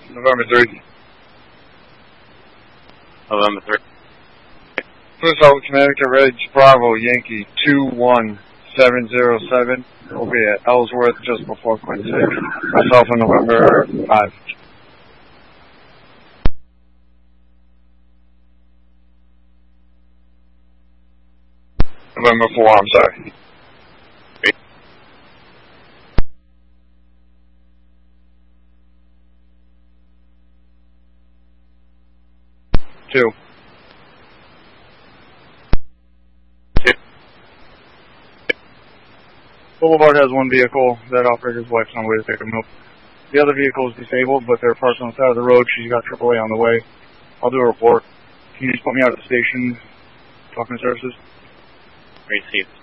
November 3. November 3. First Outlet, Connecticut, Ridge, Bravo, Yankee, 21707. We'll be at Ellsworth just before Quincy. Myself on November 5. November 4, I'm sorry. 2. Boulevard has one vehicle. That operator's wife's on the way to pick him up. The other vehicle is disabled, but they're parked on the side of the road. She's got AAA on the way. I'll do a report. Can you just put me out at the station, talking to services? Received.